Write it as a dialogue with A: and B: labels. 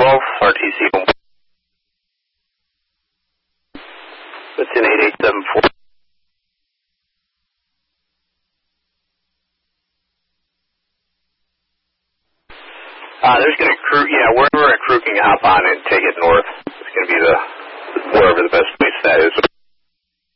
A: RTC. It's in 8874. There's going to crew, wherever a crew can hop on and take it north. It's going to be wherever the best